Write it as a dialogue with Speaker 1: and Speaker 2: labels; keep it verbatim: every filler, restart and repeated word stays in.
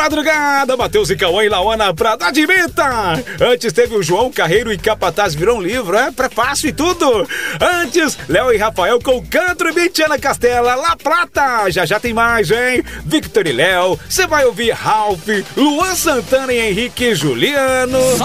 Speaker 1: madrugada, Matheus e Cauã e Lauana pra dar de meta. Antes teve o João Carreiro e Capataz virou um livro, é prefácio e tudo. Antes, Léo e Rafael com Cantro e Bitiana Castela, La Plata. Já já tem mais, hein? Victor e Léo, você vai ouvir Ralph, Luan Santana e Henrique Juliano.